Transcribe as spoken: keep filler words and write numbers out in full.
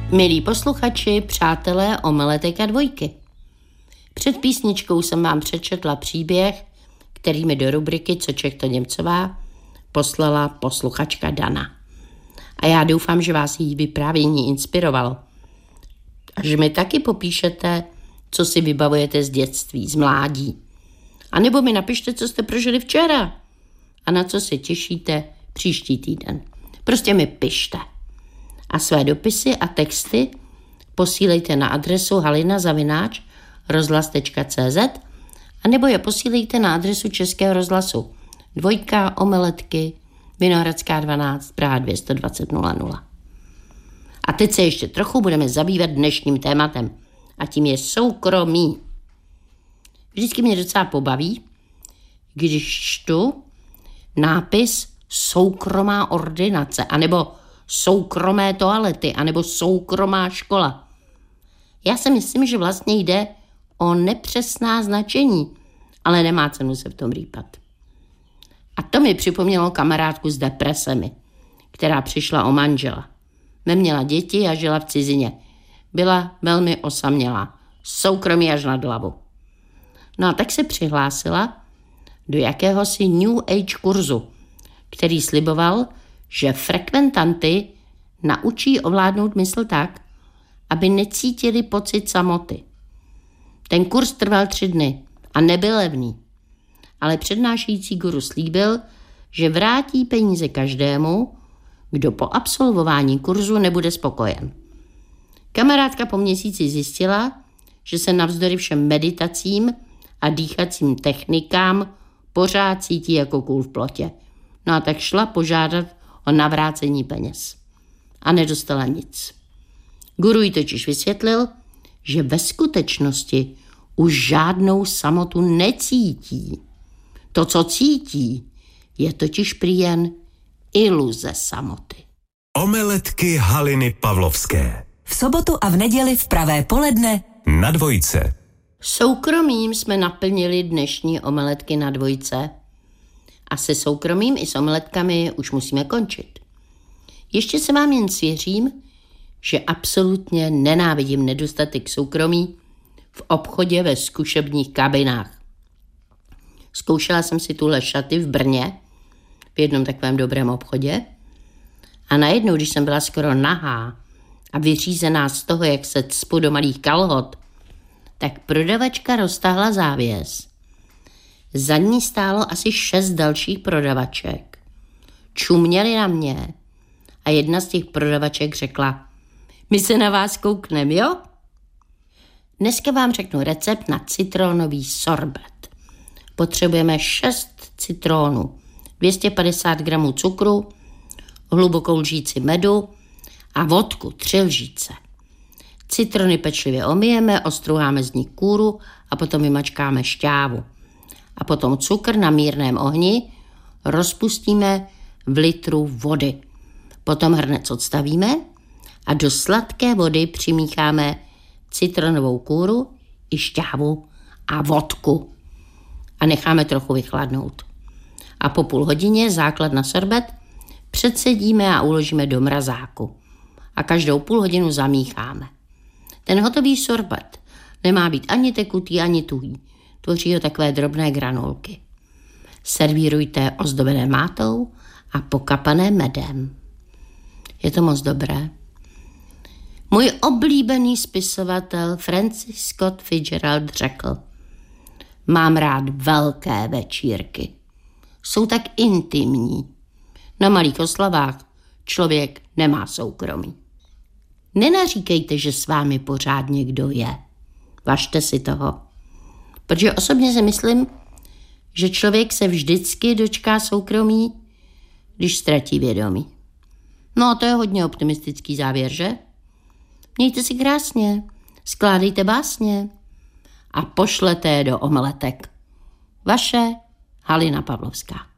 Milí posluchači, přátelé Omeletek a dvojky. Před písničkou jsem vám přečetla příběh, který mi do rubriky Co Čech to Němcová poslala posluchačka Dana. A já doufám, že vás její vyprávění inspirovalo. A že mi taky popíšete, co si vybavujete z dětství, z mládí. A nebo mi napište, co jste prožili včera a na co se těšíte příští týden. Prostě mi pište. A své dopisy a texty posílejte na adresu halina zavináč rozhlas tečka cé zet a nebo je posílejte na adresu Českého rozhlasu dvojka Omeletky Vinohradská dvanáct Praha dvě stě dvacet nula nula. A teď se ještě trochu budeme zabývat dnešním tématem a tím je soukromí. Vždycky mě docela pobaví, když čtu nápis soukromá ordinace anebo soukromé toalety anebo soukromá škola. Já si myslím, že vlastně jde o nepřesná značení, ale nemá cenu se v tom rýpat. A to mi připomnělo kamarádku s depresemi, která přišla o manžela. Neměla děti a žila v cizině. Byla velmi osamělá, soukromí až nad hlavu. No a tak se přihlásila do jakéhosi New Age kurzu, který sliboval, že frekventanty naučí ovládnout mysl tak, aby necítili pocit samoty. Ten kurz trval tři dny a nebyl levný, ale přednášející guru slíbil, že vrátí peníze každému, kdo po absolvování kurzu nebude spokojen. Kamarádka po měsíci zjistila, že se navzdory všem meditacím a dýchacím technikám pořád cítí jako kůl v plotě. No a tak šla požádat o navrácení peněz. A nedostala nic. Guru jí totiž vysvětlil, že ve skutečnosti už žádnou samotu necítí. To, co cítí, je totiž prý jen iluze samoty. Omeletky Haliny Pavlovské. V sobotu a v neděli v pravé poledne na dvojce. Soukromím jsme naplnili dnešní omeletky na dvojce. A se soukromím i s omeletkami už musíme končit. Ještě se vám jen svěřím, že absolutně nenávidím nedostatek soukromí v obchodě ve zkušebních kabinách. Zkoušela jsem si tuhle šaty v Brně, v jednom takovém dobrém obchodě, a najednou, když jsem byla skoro nahá a vyřízená z toho, jak se cpu do malých kalhot, tak prodavačka roztáhla závěs. Za ní stálo asi šest dalších prodavaček. Čuměli na mě a jedna z těch prodavaček řekla: my se na vás koukneme, jo? Dneska vám řeknu recept na citronový sorbet. Potřebujeme šest citronů, dvě stě padesát gramů cukru, hlubokou lžíci medu a vodku, tři lžíce. Citrony pečlivě omyjeme, ostruháme z nich kůru a potom vymačkáme šťávu. A potom cukr na mírném ohni rozpustíme v litru vody. Potom hrnec odstavíme a do sladké vody přimícháme citronovou kůru i šťávu a vodku. A necháme trochu vychladnout. A po půl hodině základ na sorbet předsedíme a uložíme do mrazáku. A každou půl hodinu zamícháme. Ten hotový sorbet nemá být ani tekutý, ani tuhý. Tvoří ho takové drobné granulky. Servírujte ozdobené mátou a pokapané medem. Je to moc dobré. Můj oblíbený spisovatel Francis Scott Fitzgerald řekl: mám rád velké večírky. Jsou tak intimní. Na malých oslavách člověk nemá soukromí. Nenaříkejte, že s vámi pořád někdo je. Važte si toho. Protože osobně si myslím, že člověk se vždycky dočká soukromí, když ztratí vědomí. No a to je hodně optimistický závěr, že? Mějte si krásně, skládejte básně a pošlete je do omeletek. Vaše Halina Pavlovská.